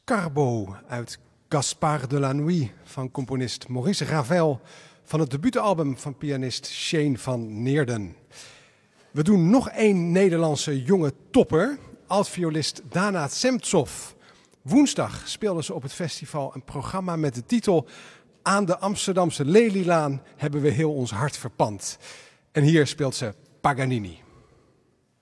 Scarbo uit Gaspard de la Nuit van componist Maurice Ravel van het debuutalbum van pianist Shane van Neerden. We doen nog één Nederlandse jonge topper, altviolist Dana Semtsov. Woensdag speelden ze op het festival een programma met de titel Aan de Amsterdamse Lelielaan hebben we heel ons hart verpand. En hier speelt ze Paganini.